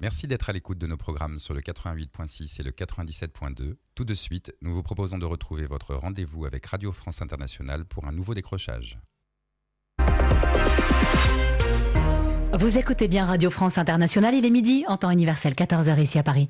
Merci d'être à l'écoute de nos programmes sur le 88.6 et le 97.2. Tout de suite, nous vous proposons de retrouver votre rendez-vous avec Radio France Internationale pour un nouveau décrochage. Vous écoutez bien Radio France Internationale, il est midi en temps universel, 14h ici à Paris.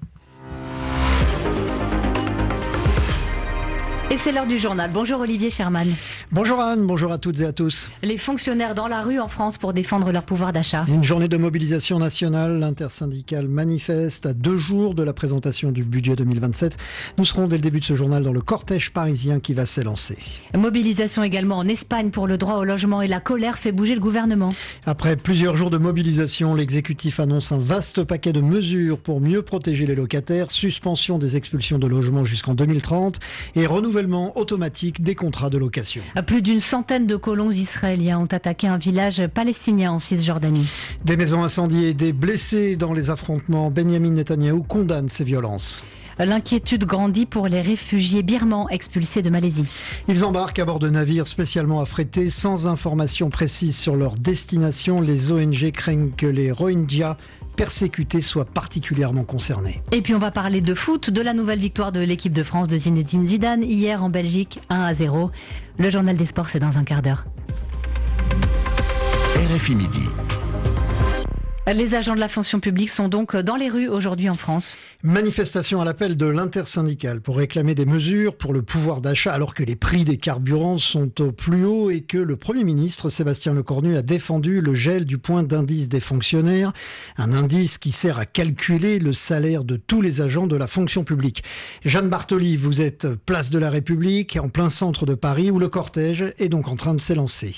Et c'est l'heure du journal. Bonjour Olivier Sherman. Bonjour Anne, bonjour à toutes et à tous. Les fonctionnaires dans la rue en France pour défendre leur pouvoir d'achat. Une journée de mobilisation nationale, l'intersyndicale manifeste à 2 jours de la présentation du budget 2027. Nous serons dès le début de ce journal dans le cortège parisien qui va s'élancer. Mobilisation également en Espagne pour le droit au logement et la colère fait bouger le gouvernement. Après plusieurs jours de mobilisation, l'exécutif annonce un vaste paquet de mesures pour mieux protéger les locataires, suspension des expulsions de logements jusqu'en 2030 et renouvellement automatique des contrats de location. Plus d'une centaine de colons israéliens ont attaqué un village palestinien en Cisjordanie. Des maisons incendiées et des blessés dans les affrontements. Benjamin Netanyahou condamne ces violences. L'inquiétude grandit pour les réfugiés birmans expulsés de Malaisie. Ils embarquent à bord de navires spécialement affrétés sans information précise sur leur destination. Les ONG craignent que les Rohingyas persécutés soient particulièrement concernés. Et puis on va parler de foot, de la nouvelle victoire de l'équipe de France de Zinedine Zidane hier en Belgique, 1-0. Le journal des sports, c'est dans un quart d'heure. RFI Midi. Les agents de la fonction publique sont donc dans les rues aujourd'hui en France. Manifestation à l'appel de l'intersyndicale pour réclamer des mesures pour le pouvoir d'achat alors que les prix des carburants sont au plus haut et que le Premier ministre Sébastien Lecornu a défendu le gel du point d'indice des fonctionnaires, un indice qui sert à calculer le salaire de tous les agents de la fonction publique. Jeanne Bartoli, vous êtes place de la République, en plein centre de Paris où le cortège est donc en train de s'élancer.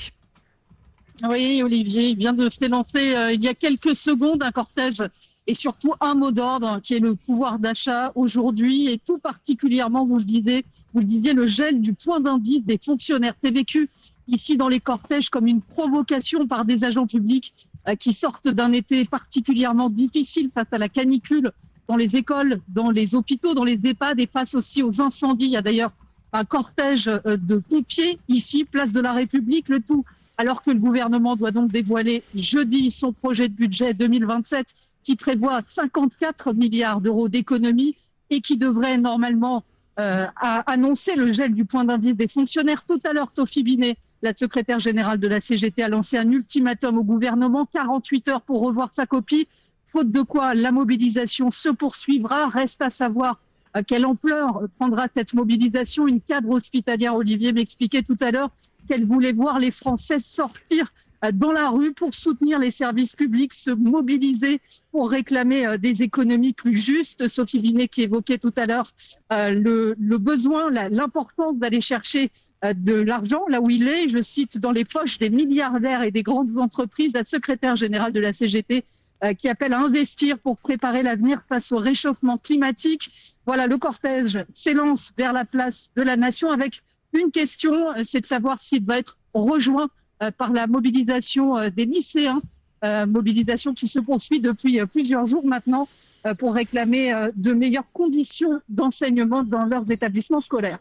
Oui, Olivier, il vient de s'élancer il y a quelques secondes, un cortège et surtout un mot d'ordre qui est le pouvoir d'achat aujourd'hui et tout particulièrement, vous le disiez, le gel du point d'indice des fonctionnaires. C'est vécu ici dans les cortèges comme une provocation par des agents publics qui sortent d'un été particulièrement difficile face à la canicule dans les écoles, dans les hôpitaux, dans les EHPAD et face aussi aux incendies. Il y a d'ailleurs un cortège de pompiers ici, place de la République, le tout alors que le gouvernement doit donc dévoiler jeudi son projet de budget 2027 qui prévoit 54 milliards d'euros d'économies et qui devrait normalement annoncer le gel du point d'indice des fonctionnaires. Tout à l'heure, Sophie Binet, la secrétaire générale de la CGT, a lancé un ultimatum au gouvernement, 48 heures pour revoir sa copie, faute de quoi la mobilisation se poursuivra. Reste à savoir quelle ampleur prendra cette mobilisation. Une cadre hospitalière, Olivier m'expliquait tout à l'heure, qu'elle voulait voir les Français sortir dans la rue pour soutenir les services publics, se mobiliser pour réclamer des économies plus justes. Sophie Binet qui évoquait tout à l'heure le besoin, l'importance d'aller chercher de l'argent là où il est, je cite, dans les poches des milliardaires et des grandes entreprises, la secrétaire générale de la CGT qui appelle à investir pour préparer l'avenir face au réchauffement climatique. Voilà, le cortège s'élance vers la place de la Nation avec une question, c'est de savoir s'il va être rejoint par la mobilisation des lycéens, mobilisation qui se poursuit depuis plusieurs jours maintenant pour réclamer de meilleures conditions d'enseignement dans leurs établissements scolaires.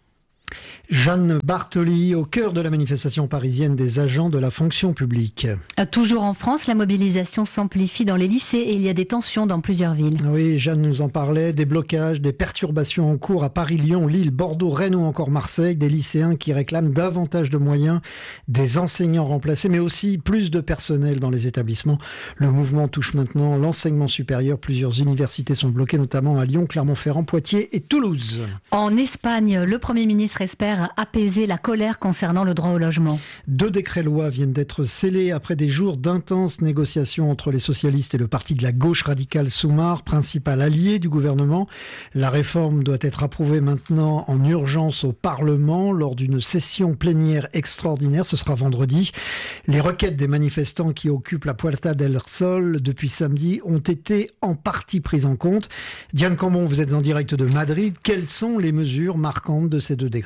Jeanne Bartoli, au cœur de la manifestation parisienne des agents de la fonction publique. Toujours en France, la mobilisation s'amplifie dans les lycées et il y a des tensions dans plusieurs villes. Oui, Jeanne nous en parlait, des blocages, des perturbations en cours à Paris, Lyon, Lille, Bordeaux, Rennes ou encore Marseille, des lycéens qui réclament davantage de moyens, des enseignants remplacés, mais aussi plus de personnel dans les établissements. Le mouvement touche maintenant l'enseignement supérieur. Plusieurs universités sont bloquées, notamment à Lyon, Clermont-Ferrand, Poitiers et Toulouse. En Espagne, le Premier ministre espère apaiser la colère concernant le droit au logement. 2 décrets-lois viennent d'être scellés après des jours d'intenses négociations entre les socialistes et le parti de la gauche radicale Sumar, principal allié du gouvernement. La réforme doit être approuvée maintenant en urgence au Parlement lors d'une session plénière extraordinaire. Ce sera vendredi. Les requêtes des manifestants qui occupent la Puerta del Sol depuis samedi ont été en partie prises en compte. Diane Cambon, vous êtes en direct de Madrid. Quelles sont les mesures marquantes de ces 2 décrets ?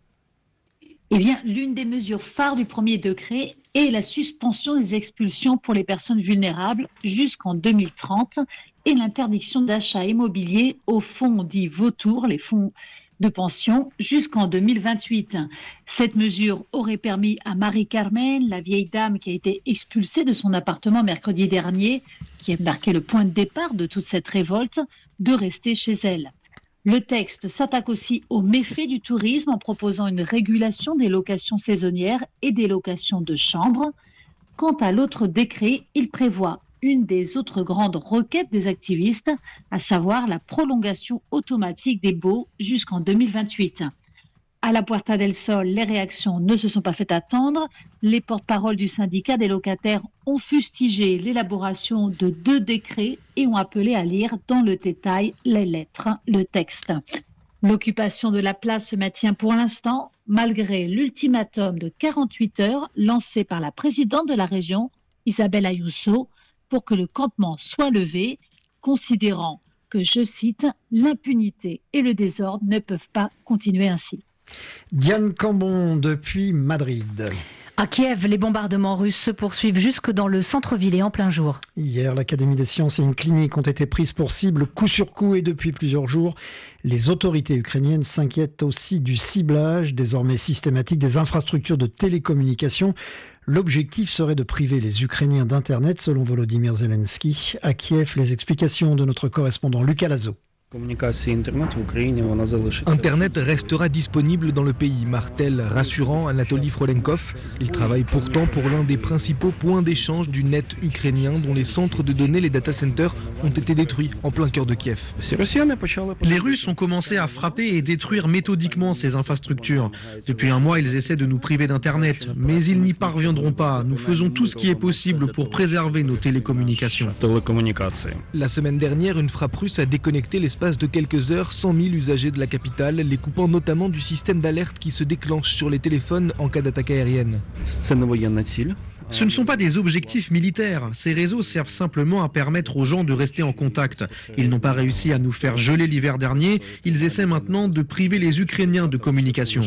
Eh bien, l'une des mesures phares du premier décret est la suspension des expulsions pour les personnes vulnérables jusqu'en 2030 et l'interdiction d'achat immobilier aux fonds dits vautours, les fonds de pension, jusqu'en 2028. Cette mesure aurait permis à Marie-Carmen, la vieille dame qui a été expulsée de son appartement mercredi dernier, qui a marqué le point de départ de toute cette révolte, de rester chez elles. Le texte s'attaque aussi aux méfaits du tourisme en proposant une régulation des locations saisonnières et des locations de chambres. Quant à l'autre décret, il prévoit une des autres grandes requêtes des activistes, à savoir la prolongation automatique des baux jusqu'en 2028. À la Puerta del Sol, les réactions ne se sont pas fait attendre. Les porte-paroles du syndicat des locataires ont fustigé l'élaboration de 2 décrets et ont appelé à lire dans le détail les lettres, le texte. L'occupation de la place se maintient pour l'instant, malgré l'ultimatum de 48 heures lancé par la présidente de la région, Isabel Ayuso, pour que le campement soit levé, considérant que, je cite, l'impunité et le désordre ne peuvent pas continuer ainsi. Diane Cambon depuis Madrid. À Kiev, les bombardements russes se poursuivent jusque dans le centre-ville et en plein jour. Hier, l'Académie des sciences et une clinique ont été prises pour cible coup sur coup et depuis plusieurs jours, les autorités ukrainiennes s'inquiètent aussi du ciblage désormais systématique des infrastructures de télécommunications. L'objectif serait de priver les Ukrainiens d'Internet, selon Volodymyr Zelensky. À Kiev, les explications de notre correspondant Lucas Lazo. Internet restera disponible dans le pays, martèle rassurant Anatoly Frolenkov. Il travaille pourtant pour l'un des principaux points d'échange du net ukrainien dont les centres de données, les data centers, ont été détruits en plein cœur de Kiev. Les Russes ont commencé à frapper et détruire méthodiquement ces infrastructures. Depuis un mois, ils essaient de nous priver d'Internet, mais ils n'y parviendront pas. Nous faisons tout ce qui est possible pour préserver nos télécommunications. La semaine dernière, une frappe russe a déconnecté l'espace de quelques heures 100 000 usagers de la capitale, les coupant notamment du système d'alerte qui se déclenche sur les téléphones en cas d'attaque aérienne. Ce ne sont pas des objectifs militaires. Ces réseaux servent simplement à permettre aux gens de rester en contact. Ils n'ont pas réussi à nous faire geler l'hiver dernier. Ils essaient maintenant de priver les Ukrainiens de communication.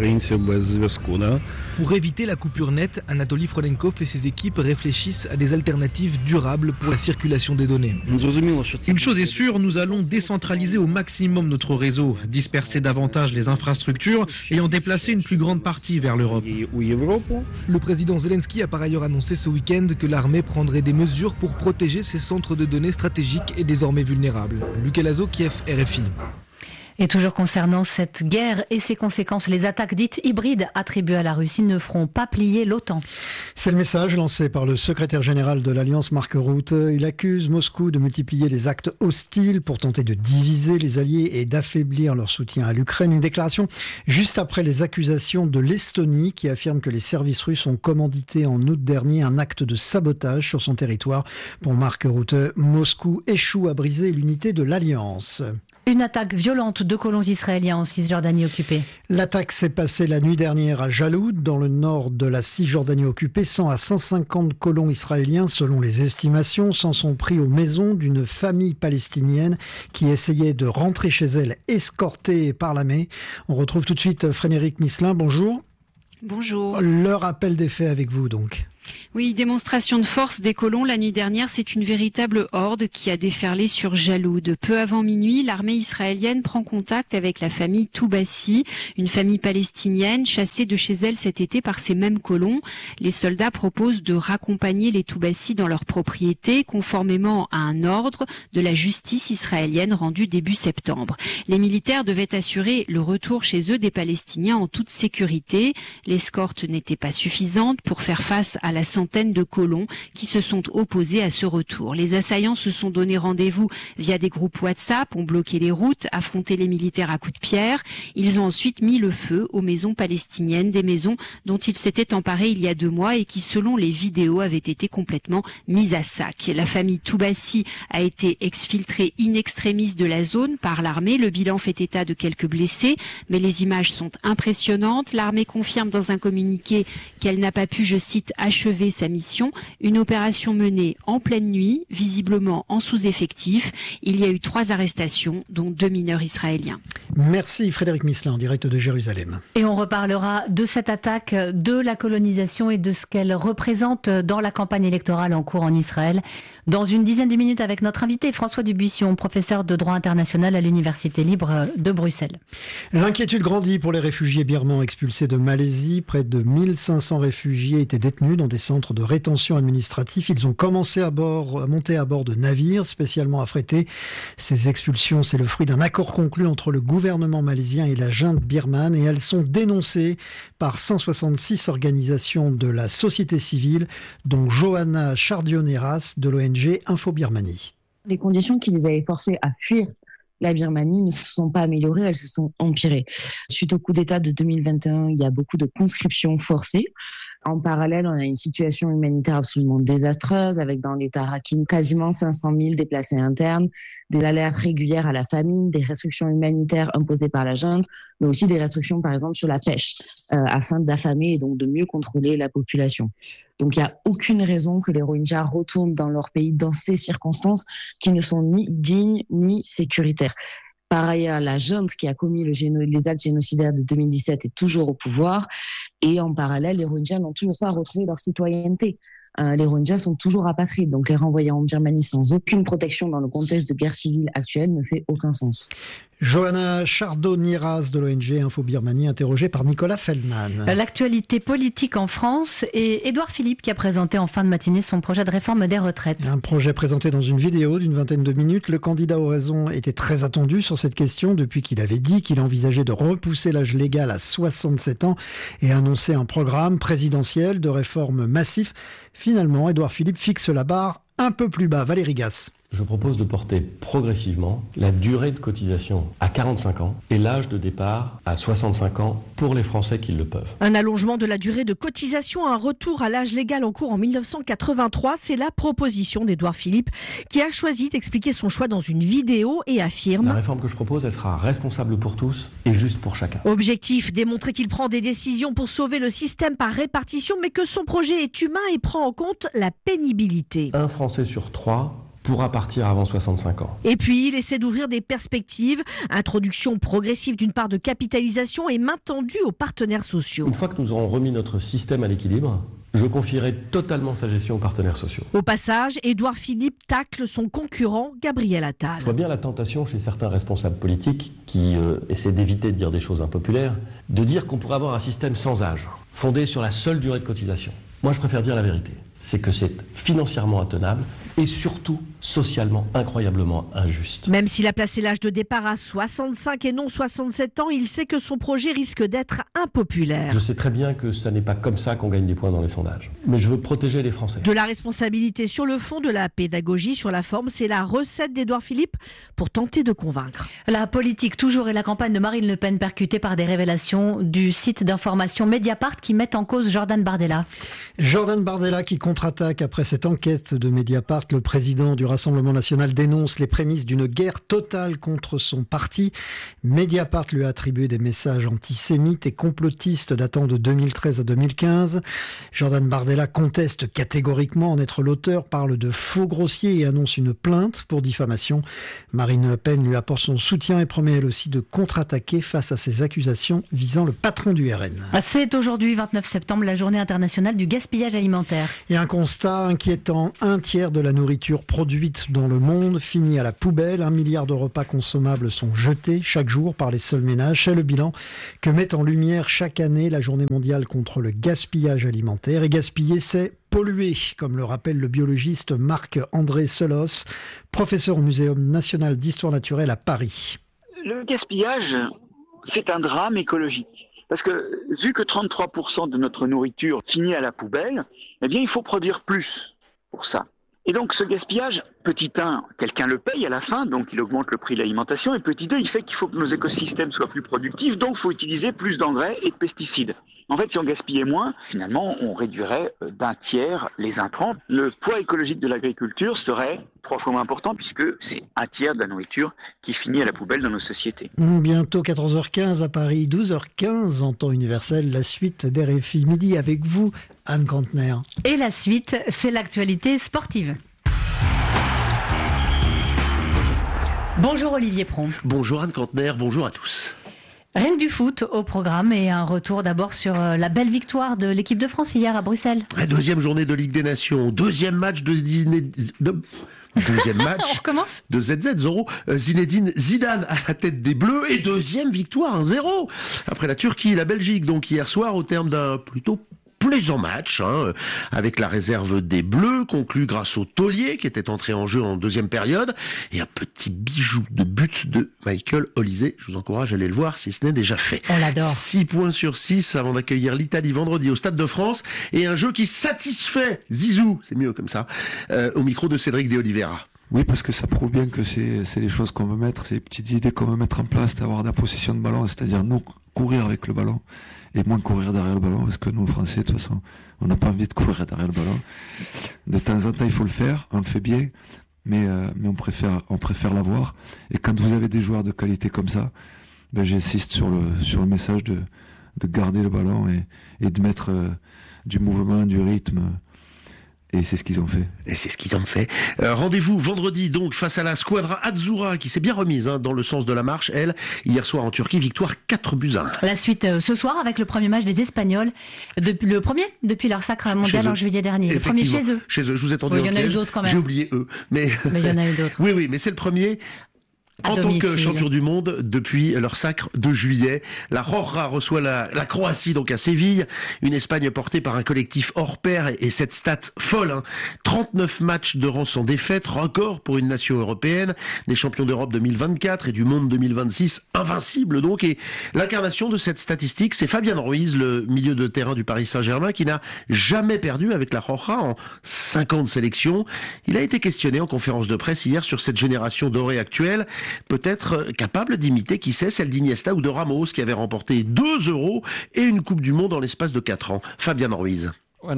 Pour éviter la coupure nette, Anatoly Frolenkov et ses équipes réfléchissent à des alternatives durables pour la circulation des données. Une chose est sûre, nous allons décentraliser au maximum notre réseau, disperser davantage les infrastructures et en déplacer une plus grande partie vers l'Europe. Le président Zelensky a par ailleurs annoncé ce week-end que l'armée prendrait des mesures pour protéger ses centres de données stratégiques et désormais vulnérables. Lucas Lazo, Kiev, RFI. Et toujours concernant cette guerre et ses conséquences, les attaques dites hybrides attribuées à la Russie ne feront pas plier l'OTAN. C'est le message lancé par le secrétaire général de l'Alliance, Mark Rutte. Il accuse Moscou de multiplier les actes hostiles pour tenter de diviser les alliés et d'affaiblir leur soutien à l'Ukraine. Une déclaration juste après les accusations de l'Estonie qui affirme que les services russes ont commandité en août dernier un acte de sabotage sur son territoire. Pour Mark Rutte, Moscou échoue à briser l'unité de l'Alliance. Une attaque violente de colons israéliens en Cisjordanie occupée. L'attaque s'est passée la nuit dernière à Jaloud, dans le nord de la Cisjordanie occupée. 100 à 150 colons israéliens, selon les estimations, s'en sont pris aux maisons d'une famille palestinienne qui essayait de rentrer chez elle, escortée par l'armée. On retrouve tout de suite Frédéric Misselin. Bonjour. Bonjour. Leur appel des faits avec vous donc. Oui, démonstration de force des colons la nuit dernière, c'est une véritable horde qui a déferlé sur Jaloud. Peu avant minuit, l'armée israélienne prend contact avec la famille Toubassi, une famille palestinienne chassée de chez elle cet été par ces mêmes colons. Les soldats proposent de raccompagner les Toubassi dans leur propriété, conformément à un ordre de la justice israélienne rendu début septembre. Les militaires devaient assurer le retour chez eux des Palestiniens en toute sécurité. L'escorte n'était pas suffisante pour faire face à la centaine de colons qui se sont opposés à ce retour. Les assaillants se sont donné rendez-vous via des groupes WhatsApp, ont bloqué les routes, affronté les militaires à coups de pierre. Ils ont ensuite mis le feu aux maisons palestiniennes, des maisons dont ils s'étaient emparés il y a 2 mois et qui, selon les vidéos, avaient été complètement mises à sac. La famille Toubassi a été exfiltrée in extremis de la zone par l'armée. Le bilan fait état de quelques blessés, mais les images sont impressionnantes. L'armée confirme dans un communiqué qu'elle n'a pas pu, je cite, achever sa mission. Une opération menée en pleine nuit, visiblement en sous-effectif. Il y a eu 3 arrestations, dont 2 mineurs israéliens. Merci Frédéric Misselin, en direct de Jérusalem. Et on reparlera de cette attaque, de la colonisation et de ce qu'elle représente dans la campagne électorale en cours en Israël. Dans une dizaine de minutes avec notre invité François Dubuisson, professeur de droit international à l'Université libre de Bruxelles. L'inquiétude grandit pour les réfugiés birmans expulsés de Malaisie. Près de 1500 réfugiés étaient détenus dans des centres de rétention administratifs. Ils ont commencé à monter à bord de navires spécialement affrétés. Ces expulsions, c'est le fruit d'un accord conclu entre le gouvernement malaisien et la junte birmane et elles sont dénoncées par 166 organisations de la société civile, dont Johanna Chardionneras de l'ONG Info Birmanie. Les conditions qui les avaient forcés à fuir la Birmanie ne se sont pas améliorées, elles se sont empirées. Suite au coup d'État de 2021, il y a beaucoup de conscriptions forcées. En parallèle, on a une situation humanitaire absolument désastreuse, avec dans l'État Rakhine quasiment 500 000 déplacés internes, des alertes régulières à la famine, des restrictions humanitaires imposées par la junte, mais aussi des restrictions, par exemple, sur la pêche, afin d'affamer et donc de mieux contrôler la population. Donc, il n'y a aucune raison que les Rohingyas retournent dans leur pays dans ces circonstances qui ne sont ni dignes ni sécuritaires. Par ailleurs, la junte qui a commis les actes génocidaires de 2017 est toujours au pouvoir. Et en parallèle, les Rohingyas n'ont toujours pas retrouvé leur citoyenneté. Les Rohingyas sont toujours apatrides. Donc les renvoyer en Birmanie sans aucune protection dans le contexte de guerre civile actuelle ne fait aucun sens. Johanna Chardonneras de l'ONG Info Birmanie, interrogée par Nicolas Feldman. L'actualité politique en France et Édouard Philippe qui a présenté en fin de matinée son projet de réforme des retraites. Un projet présenté dans une vidéo d'une vingtaine de minutes. Le candidat au raison était très attendu sur cette question depuis qu'il avait dit qu'il envisageait de repousser l'âge légal à 67 ans et annoncer un programme présidentiel de réforme massif. Finalement, Édouard Philippe fixe la barre un peu plus bas. Valérie Gasse. Je propose de porter progressivement la durée de cotisation à 45 ans et l'âge de départ à 65 ans pour les Français qui le peuvent. Un allongement de la durée de cotisation, un retour à l'âge légal en cours en 1983, c'est la proposition d'Édouard Philippe qui a choisi d'expliquer son choix dans une vidéo et affirme: La réforme que je propose, elle sera responsable pour tous et juste pour chacun. Objectif, démontrer qu'il prend des décisions pour sauver le système par répartition, mais que son projet est humain et prend en compte la pénibilité. Un Français sur 3 pourra partir avant 65 ans. Et puis, il essaie d'ouvrir des perspectives. Introduction progressive d'une part de capitalisation et main tendue aux partenaires sociaux. Une fois que nous aurons remis notre système à l'équilibre, je confierai totalement sa gestion aux partenaires sociaux. Au passage, Édouard Philippe tacle son concurrent Gabriel Attal. Je vois bien la tentation chez certains responsables politiques qui essaient d'éviter de dire des choses impopulaires, de dire qu'on pourrait avoir un système sans âge, fondé sur la seule durée de cotisation. Moi, je préfère dire la vérité. C'est que c'est financièrement intenable et surtout socialement incroyablement injuste. Même s'il a placé l'âge de départ à 65 et non 67 ans, il sait que son projet risque d'être impopulaire. Je sais très bien que ça n'est pas comme ça qu'on gagne des points dans les sondages. Mais je veux protéger les Français. De la responsabilité sur le fond, de la pédagogie sur la forme, c'est la recette d'Édouard Philippe pour tenter de convaincre. La politique toujours et la campagne de Marine Le Pen percutée par des révélations du site d'information Mediapart qui met en cause Jordan Bardella. Jordan Bardella qui contre-attaque après cette enquête de Mediapart. Le président du Rassemblement national dénonce les prémices d'une guerre totale contre son parti. Mediapart lui a attribué des messages antisémites et complotistes datant de 2013 à 2015. Jordan Bardella conteste catégoriquement en être l'auteur, parle de faux grossier et annonce une plainte pour diffamation. Marine Le Pen lui apporte son soutien et promet elle aussi de contre-attaquer face à ces accusations visant le patron du RN. C'est aujourd'hui, 29 septembre, la journée internationale du gaspillage alimentaire. Et un constat inquiétant, un tiers de la nourriture produite dans le monde finit à la poubelle. 1 milliard de repas consommables sont jetés chaque jour par les seuls ménages. C'est le bilan que met en lumière chaque année la journée mondiale contre le gaspillage alimentaire. Et gaspiller, c'est polluer, comme le rappelle le biologiste Marc-André Selos, professeur au Muséum national d'histoire naturelle à Paris. Le gaspillage, c'est un drame écologique. Parce que vu que 33% de notre nourriture finit à la poubelle, eh bien il faut produire plus pour ça. Et donc ce gaspillage, petit 1, quelqu'un le paye à la fin, donc il augmente le prix de l'alimentation, et petit 2, il fait qu'il faut que nos écosystèmes soient plus productifs, donc il faut utiliser plus d'engrais et de pesticides. En fait, si on gaspillait moins, finalement, on réduirait d'un tiers les intrants. Le poids écologique de l'agriculture serait 3 fois moins important puisque c'est un tiers de la nourriture qui finit à la poubelle dans nos sociétés. Bientôt 14h15 à Paris, 12h15 en temps universel, la suite d'RFI Midi avec vous, Anne Cantner. Et la suite, c'est l'actualité sportive. Bonjour Olivier Pron. Bonjour Anne Cantner, bonjour à tous. Rien que du foot au programme et un retour d'abord sur la belle victoire de l'équipe de France hier à Bruxelles. La deuxième journée de Ligue des Nations, deuxième match deuxième match On recommence de ZZ0, Zinedine Zidane à la tête des Bleus et deuxième victoire 1-0 après la Turquie et la Belgique, donc hier soir au terme d'un plutôt plaisant match, avec la réserve des Bleus, conclu grâce au taulier qui était entré en jeu en deuxième période, et un petit bijou de but de Michael Olise. Je vous encourage à aller le voir si ce n'est déjà fait. On l'adore. 6 points sur 6 avant d'accueillir l'Italie vendredi au Stade de France, et un jeu qui satisfait Zizou, c'est mieux comme ça, au micro de Cédric de Oliveira. Oui, parce que ça prouve bien que c'est les choses qu'on veut mettre, c'est les petites idées qu'on veut mettre en place, d'avoir de la possession de ballon, c'est-à-dire nous courir avec le ballon et moins courir derrière le ballon, parce que nous, Français, de toute façon, on n'a pas envie de courir derrière le ballon. De temps en temps, il faut le faire, on le fait bien, mais on préfère l'avoir. Et quand vous avez des joueurs de qualité comme ça, j'insiste sur le message de garder le ballon et de mettre du mouvement, du rythme. Et c'est ce qu'ils ont fait. Rendez-vous vendredi donc face à la Squadra Azzurra qui s'est bien remise dans le sens de la marche. Elle, hier soir en Turquie, victoire 4-1. La suite ce soir avec le premier match des Espagnols. Le premier depuis leur sacre mondial en juillet dernier. Le premier chez eux. Chez eux, je vous ai tendu il y en a eu d'autres quand même. J'ai oublié eux. Mais il y en a eu d'autres. Oui, mais c'est le premier. En tant que champion du monde, depuis leur sacre de juillet, la Roja reçoit la Croatie donc à Séville, une Espagne portée par un collectif hors pair et cette stat folle, 39 matchs de rang sans défaite, record pour une nation européenne, des champions d'Europe 2024 et du monde 2026, invincible donc, et l'incarnation de cette statistique, c'est Fabian Ruiz, le milieu de terrain du Paris Saint-Germain, qui n'a jamais perdu avec la Roja en 50 sélections. Il a été questionné en conférence de presse hier sur cette génération dorée actuelle, peut-être capable d'imiter, qui sait, celle d'Iniesta ou de Ramos, qui avait remporté 2 Euros et une Coupe du Monde en l'espace de 4 ans. Fabian Ruiz.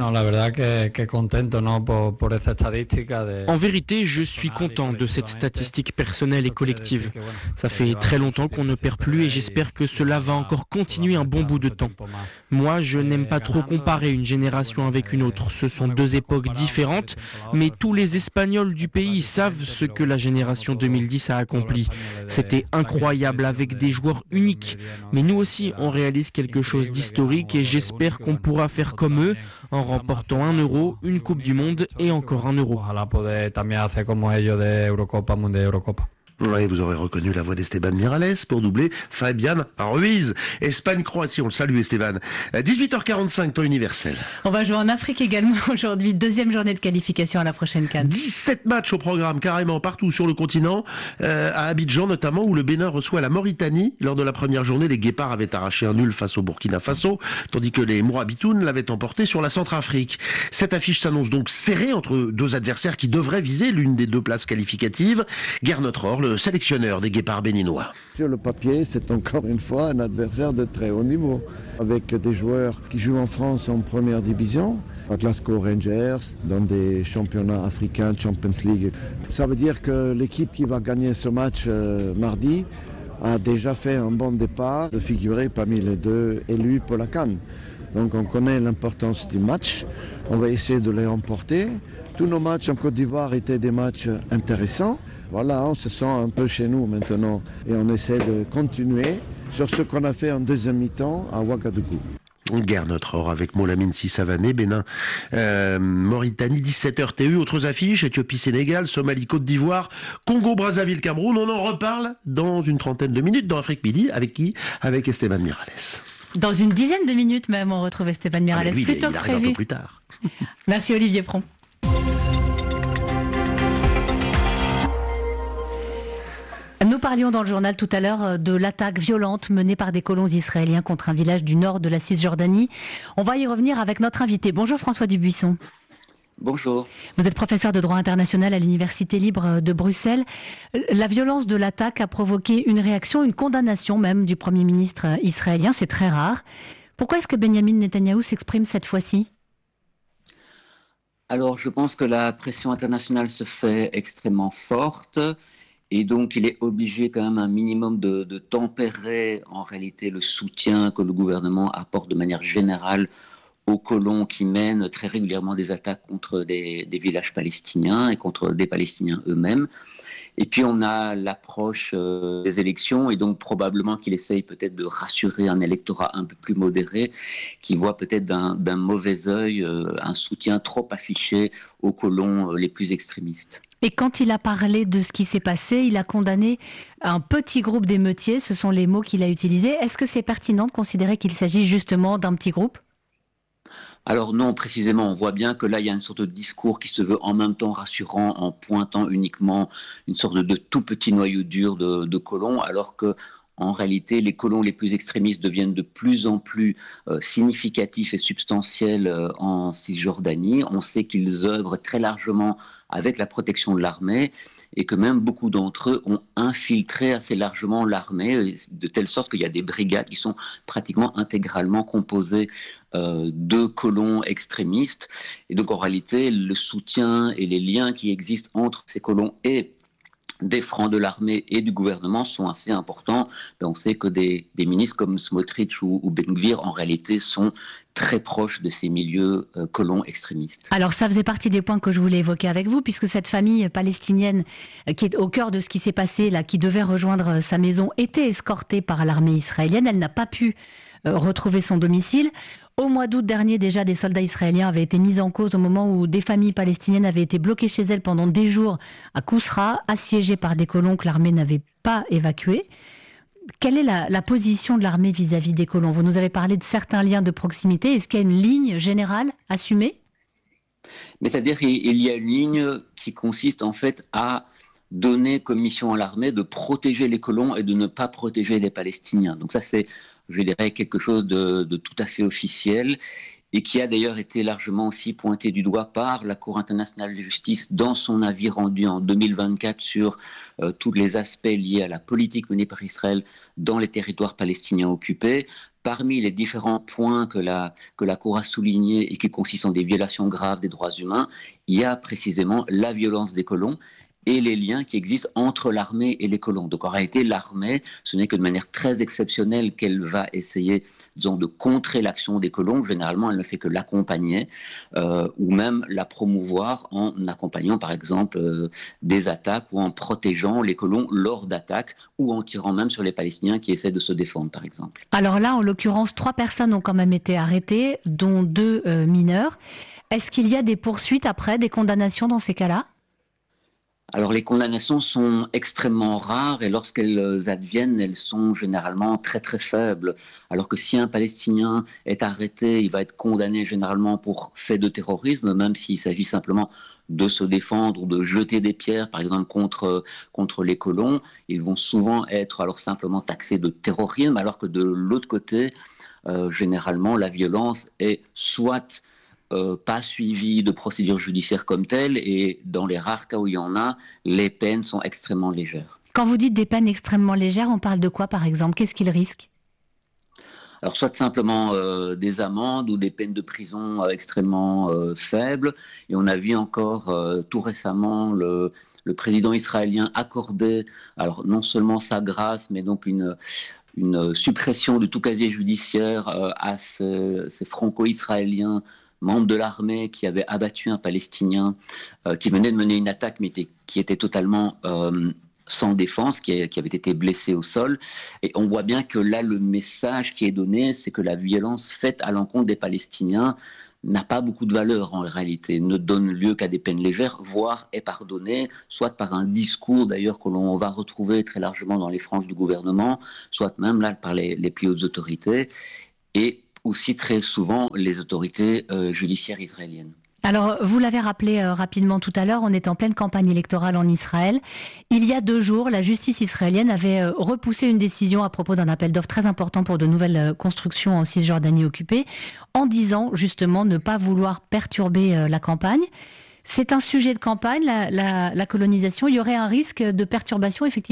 En vérité, je suis content de cette statistique personnelle et collective. Ça fait très longtemps qu'on ne perd plus et j'espère que cela va encore continuer un bon bout de temps. Moi, je n'aime pas trop comparer une génération avec une autre. Ce sont deux époques différentes, mais tous les Espagnols du pays savent ce que la génération 2010 a accompli. C'était incroyable avec des joueurs uniques. Mais nous aussi, on réalise quelque chose d'historique et j'espère qu'on pourra faire comme eux, en remportant 1 Euro, une Coupe du Monde et encore 1 Euro. Oui, vous aurez reconnu la voix d'Esteban Miralles pour doubler Fabian Ruiz. Espagne-Croatie, on le salue Esteban. 18h45, temps universel. On va jouer en Afrique également aujourd'hui, deuxième journée de qualification à la prochaine CAN. 17 matchs au programme, carrément partout sur le continent, à Abidjan notamment, où le Bénin reçoit la Mauritanie. Lors de la première journée, les Guépards avaient arraché un nul face au Burkina Faso, tandis que les Mourabitounes l'avaient emporté sur la Centrafrique. Cette affiche s'annonce donc serrée entre deux adversaires qui devraient viser l'une des deux places qualificatives. Gernot Rohr, le sélectionneur des Guépards béninois. Sur le papier, c'est encore une fois un adversaire de très haut niveau, avec des joueurs qui jouent en France en première division, à Glasgow Rangers, dans des championnats africains, Champions League. Ça veut dire que l'équipe qui va gagner ce match mardi a déjà fait un bon départ de figurer parmi les deux élus pour la CAN. Donc on connaît l'importance du match, on va essayer de les remporter. Tous nos matchs en Côte d'Ivoire étaient des matchs intéressants. Voilà, on se sent un peu chez nous maintenant et on essaie de continuer sur ce qu'on a fait en deuxième mi-temps à Ouagadougou. Gernot Rohr avec Molamine Sissavané, Bénin, Mauritanie, 17h TU, autres affiches, Éthiopie-Sénégal, Somalie-Côte d'Ivoire, Congo-Brazzaville-Cameroun. On en reparle dans une trentaine de minutes dans Afrique Midi. Avec qui ? Avec Esteban Miralles. Dans une dizaine de minutes même, on retrouve Esteban Miralles plus tôt que prévu. Un peu plus tard. Merci Olivier Pron. Nous parlions dans le journal tout à l'heure de l'attaque violente menée par des colons israéliens contre un village du nord de la Cisjordanie. On va y revenir avec notre invité. Bonjour François Dubuisson. Bonjour. Vous êtes professeur de droit international à l'Université libre de Bruxelles. La violence de l'attaque a provoqué une réaction, une condamnation même du Premier ministre israélien. C'est très rare. Pourquoi est-ce que Benjamin Netanyahou s'exprime cette fois-ci ? Alors, je pense que la pression internationale se fait extrêmement forte. Et donc, il est obligé quand même un minimum de tempérer en réalité le soutien que le gouvernement apporte de manière générale aux colons qui mènent très régulièrement des attaques contre des villages palestiniens et contre des Palestiniens eux-mêmes. Et puis on a l'approche des élections et donc probablement qu'il essaye peut-être de rassurer un électorat un peu plus modéré qui voit peut-être d'un mauvais œil un soutien trop affiché aux colons les plus extrémistes. Et quand il a parlé de ce qui s'est passé, il a condamné un petit groupe d'émeutiers, ce sont les mots qu'il a utilisés. Est-ce que c'est pertinent de considérer qu'il s'agit justement d'un petit groupe ? Alors non, précisément, on voit bien que là, il y a une sorte de discours qui se veut en même temps rassurant en pointant uniquement une sorte de tout petit noyau dur de colons, alors que en réalité, les colons les plus extrémistes deviennent de plus en plus significatifs et substantiels en Cisjordanie. On sait qu'ils œuvrent très largement avec la protection de l'armée et que même beaucoup d'entre eux ont infiltré assez largement l'armée, de telle sorte qu'il y a des brigades qui sont pratiquement intégralement composées de colons extrémistes. Et donc en réalité, le soutien et les liens qui existent entre ces colons et des francs de l'armée et du gouvernement sont assez importants. On sait que des ministres comme Smotrich ou Ben-Gvir, en réalité, sont très proches de ces milieux colons extrémistes. Alors ça faisait partie des points que je voulais évoquer avec vous, puisque cette famille palestinienne qui est au cœur de ce qui s'est passé, là, qui devait rejoindre sa maison, était escortée par l'armée israélienne. Elle n'a pas pu retrouver son domicile. Au mois d'août dernier, déjà, des soldats israéliens avaient été mis en cause au moment où des familles palestiniennes avaient été bloquées chez elles pendant des jours à Kousra, assiégées par des colons que l'armée n'avait pas évacués. Quelle est la position de l'armée vis-à-vis des colons ? Vous nous avez parlé de certains liens de proximité. Est-ce qu'il y a une ligne générale assumée ? Mais c'est-à-dire qu'il y a une ligne qui consiste en fait à donner comme mission à l'armée de protéger les colons et de ne pas protéger les Palestiniens. Donc ça, c'est, je dirais, quelque chose de tout à fait officiel et qui a d'ailleurs été largement aussi pointé du doigt par la Cour internationale de justice dans son avis rendu en 2024 sur tous les aspects liés à la politique menée par Israël dans les territoires palestiniens occupés. Parmi les différents points que la Cour a soulignés et qui consistent en des violations graves des droits humains, il y a précisément la violence des colons et les liens qui existent entre l'armée et les colons. Donc en réalité, l'armée, ce n'est que de manière très exceptionnelle qu'elle va essayer, disons, de contrer l'action des colons. Généralement, elle ne fait que l'accompagner ou même la promouvoir en accompagnant, par exemple, des attaques ou en protégeant les colons lors d'attaques ou en tirant même sur les Palestiniens qui essaient de se défendre, par exemple. Alors là, en l'occurrence, 3 personnes ont quand même été arrêtées, dont 2 mineurs. Est-ce qu'il y a des poursuites après, des condamnations dans ces cas-là ? Alors les condamnations sont extrêmement rares et lorsqu'elles adviennent, elles sont généralement très très faibles. Alors que si un Palestinien est arrêté, il va être condamné généralement pour fait de terrorisme, même s'il s'agit simplement de se défendre ou de jeter des pierres, par exemple contre les colons. Ils vont souvent être alors simplement taxés de terrorisme, alors que de l'autre côté, généralement la violence est soit pas suivi de procédure judiciaire comme telle, et dans les rares cas où il y en a, les peines sont extrêmement légères. Quand vous dites des peines extrêmement légères, on parle de quoi par exemple ? Qu'est-ce qu'ils risquent ? Alors soit simplement des amendes ou des peines de prison extrêmement faibles, et on a vu encore tout récemment le président israélien accorder, alors non seulement sa grâce, mais donc une suppression de tout casier judiciaire à ces franco-israéliens membres de l'armée qui avaient abattu un Palestinien qui venait de mener une attaque mais qui était totalement sans défense, qui avait été blessé au sol. Et on voit bien que là, le message qui est donné, c'est que la violence faite à l'encontre des Palestiniens n'a pas beaucoup de valeur en réalité, ne donne lieu qu'à des peines légères, voire est pardonnée, soit par un discours d'ailleurs que l'on va retrouver très largement dans les franges du gouvernement, soit même là par les plus hautes autorités. Et aussi très souvent les autorités judiciaires israéliennes. Alors, vous l'avez rappelé rapidement tout à l'heure, on est en pleine campagne électorale en Israël. Il y a 2 jours, la justice israélienne avait repoussé une décision à propos d'un appel d'offres très important pour de nouvelles constructions en Cisjordanie occupée, en disant justement ne pas vouloir perturber la campagne. C'est un sujet de campagne, la colonisation. Il y aurait un risque de perturbation, effectivement ?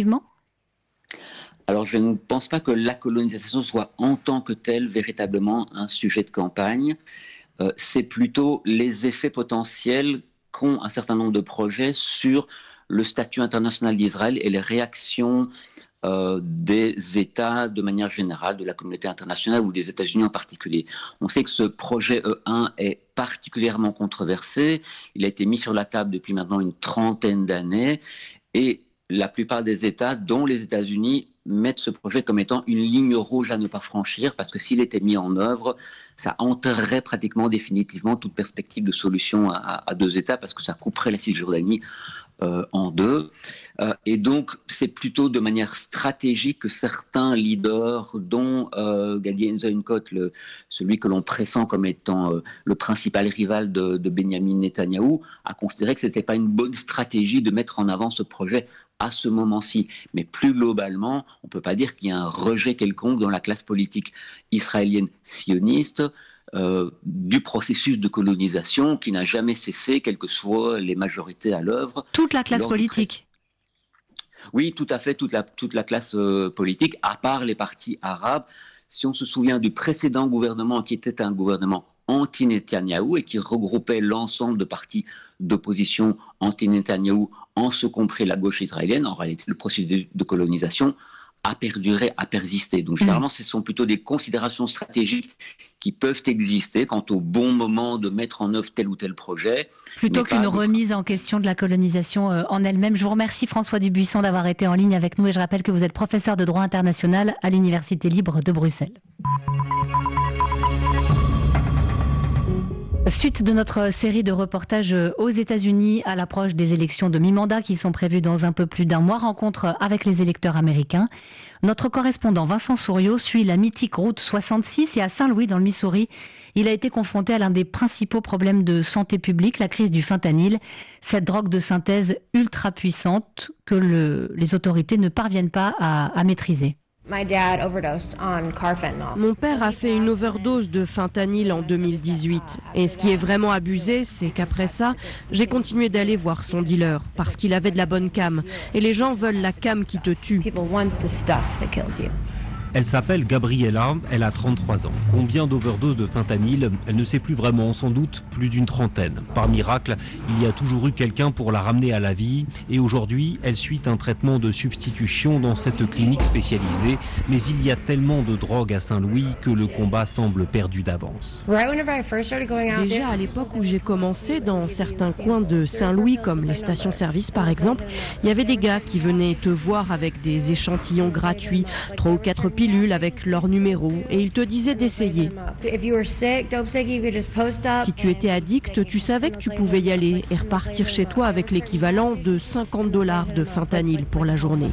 Alors, je ne pense pas que la colonisation soit en tant que telle véritablement un sujet de campagne. C'est plutôt les effets potentiels qu'ont un certain nombre de projets sur le statut international d'Israël et les réactions des États de manière générale, de la communauté internationale ou des États-Unis en particulier. On sait que ce projet E1 est particulièrement controversé. Il a été mis sur la table depuis maintenant une 30aine d'années et la plupart des États, dont les États-Unis, mettent ce projet comme étant une ligne rouge à ne pas franchir, parce que s'il était mis en œuvre, ça enterrerait pratiquement définitivement toute perspective de solution à 2 États, parce que ça couperait la Cisjordanie en 2. Et donc, c'est plutôt de manière stratégique que certains leaders, dont Gadi Eisenkot, celui que l'on pressent comme étant le principal rival de Benyamin Netanyahou, a considéré que ce n'était pas une bonne stratégie de mettre en avant ce projet à ce moment-ci. Mais plus globalement, on ne peut pas dire qu'il y a un rejet quelconque dans la classe politique israélienne sioniste du processus de colonisation qui n'a jamais cessé, quelles que soient les majorités à l'œuvre. Toute la classe politique. Oui, tout à fait, toute la classe politique, à part les partis arabes. Si on se souvient du précédent gouvernement, qui était un gouvernement anti-Netanyahou et qui regroupait l'ensemble de partis d'opposition anti-Netanyahou, en ce compris la gauche israélienne, en réalité, le processus de colonisation a perduré, a persisté. Donc généralement, ce sont plutôt des considérations stratégiques qui peuvent exister quant au bon moment de mettre en œuvre tel ou tel projet. Plutôt qu'une remise en question de la colonisation en elle-même. Je vous remercie François Dubuisson d'avoir été en ligne avec nous et je rappelle que vous êtes professeur de droit international à l'Université libre de Bruxelles. Suite de notre série de reportages aux États-Unis à l'approche des élections de mi-mandat qui sont prévues dans un peu plus d'un mois, rencontre avec les électeurs américains. Notre correspondant Vincent Souriau suit la mythique route 66 et à Saint-Louis dans le Missouri, il a été confronté à l'un des principaux problèmes de santé publique, la crise du fentanyl, cette drogue de synthèse ultra puissante que les autorités ne parviennent pas à maîtriser. Mon père a fait une overdose de fentanyl en 2018. Et ce qui est vraiment abusé, c'est qu'après ça, j'ai continué d'aller voir son dealer parce qu'il avait de la bonne cam. Et les gens veulent la cam qui te tue. Elle s'appelle Gabriella, elle a 33 ans. Combien d'overdoses de fentanyl? Elle ne sait plus vraiment, sans doute plus d'une trentaine. Par miracle, il y a toujours eu quelqu'un pour la ramener à la vie. Et aujourd'hui, elle suit un traitement de substitution dans cette clinique spécialisée. Mais il y a tellement de drogue à Saint-Louis que le combat semble perdu d'avance. Déjà à l'époque où j'ai commencé, dans certains coins de Saint-Louis, comme les stations-service par exemple, il y avait des gars qui venaient te voir avec des échantillons gratuits, 3 ou 4 pilules avec leur numéro et ils te disaient d'essayer. Si tu étais addict, tu savais que tu pouvais y aller et repartir chez toi avec l'équivalent de $50 de fentanyl pour la journée.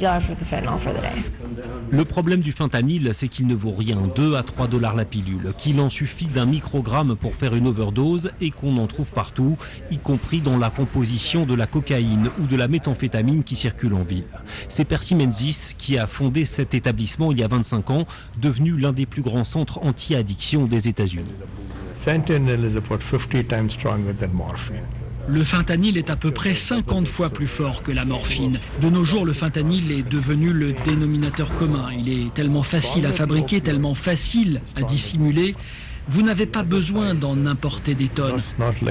Le problème du fentanyl, c'est qu'il ne vaut rien, 2 à 3 $ la pilule, qu'il en suffit d'un microgramme pour faire une overdose et qu'on en trouve partout, y compris dans la composition de la cocaïne ou de la méthamphétamine qui circule en ville. C'est Percy Menzies qui a fondé cet établissement il y a 25 ans, devenu l'un des plus grands centres anti-addiction des États-Unis. Le fentanyl est à peu près 50 fois plus fort que la morphine. De nos jours, le fentanyl est devenu le dénominateur commun. Il est tellement facile à fabriquer, tellement facile à dissimuler. Vous n'avez pas besoin d'en importer des tonnes.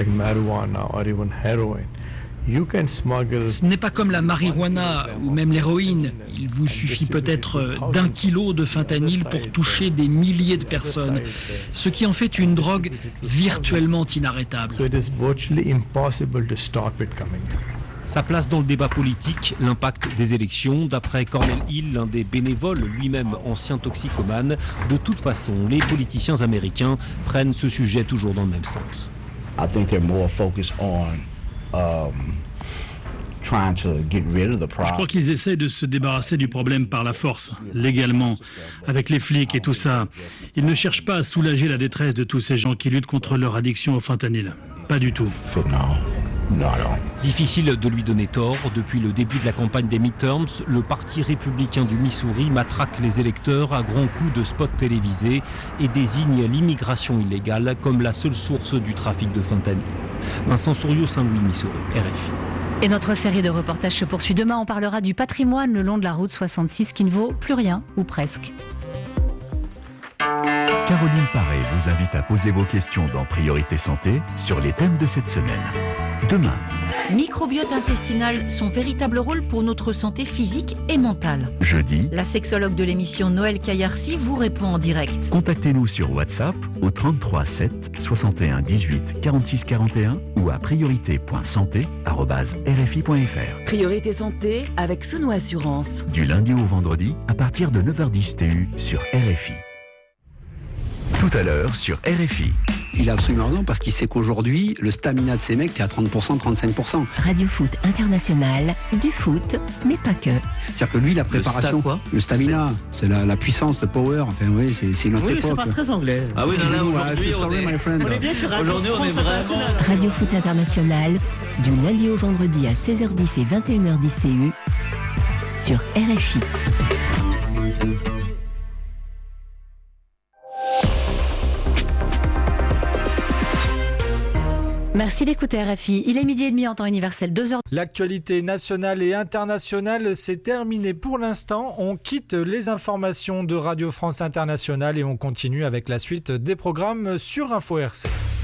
Ce n'est pas comme la marijuana ou même l'héroïne. Il vous suffit peut-être d'1 kilo de fentanyl pour toucher des milliers de personnes, ce qui en fait une drogue virtuellement inarrêtable. Sa place dans le débat politique, l'impact des élections. D'après Cornel Hill, l'un des bénévoles, lui-même ancien toxicomane, de toute façon, les politiciens américains prennent ce sujet toujours dans le même sens. Je crois qu'ils essaient de se débarrasser du problème par la force, légalement, avec les flics et tout ça. Ils ne cherchent pas à soulager la détresse de tous ces gens qui luttent contre leur addiction au fentanyl. Pas du tout. Difficile de lui donner tort. Depuis le début de la campagne des midterms, le Parti républicain du Missouri matraque les électeurs à grands coups de spots télévisés et désigne l'immigration illégale comme la seule source du trafic de fentanyl. Vincent Souriau, Saint-Louis, Missouri, RFI. Et notre série de reportages se poursuit demain. On parlera du patrimoine le long de la route 66 qui ne vaut plus rien, ou presque. Caroline Paré vous invite à poser vos questions dans Priorité Santé sur les thèmes de cette semaine. Demain. Microbiote intestinal, son véritable rôle pour notre santé physique et mentale. Jeudi. La sexologue de l'émission Noël Caillarcy vous répond en direct. Contactez-nous sur WhatsApp au 33 7 61 18 46 41 ou à priorité.santé@rfi.fr. Priorité Santé avec Sono Assurance. Du lundi au vendredi à partir de 9h10 TU sur RFI. Tout à l'heure sur RFI. Il a absolument raison parce qu'il sait qu'aujourd'hui, le stamina de ces mecs est à 30%, 35%. Radio Foot International, du foot, mais pas que. C'est-à-dire que lui, la préparation, le stamina, c'est la puissance, le power, enfin oui, c'est une autre époque. C'est pas très anglais. Ah oui, aujourd'hui, on est bien sur aujourd'hui, on est vraiment... Radio Foot International, du lundi au vendredi à 16h10 et 21h10 TU, sur RFI. Merci d'écouter RFI. Il est 12h30 en temps universel, 2h. L'actualité nationale et internationale, c'est terminé pour l'instant. On quitte les informations de Radio France Internationale et on continue avec la suite des programmes sur Info RC.